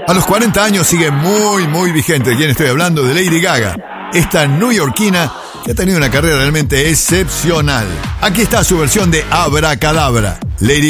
A los 40 años sigue muy vigente. ¿De quién estoy hablando? De Lady Gaga. Esta neoyorquina que ha tenido una carrera realmente excepcional. Aquí está su versión de Abracadabra. Lady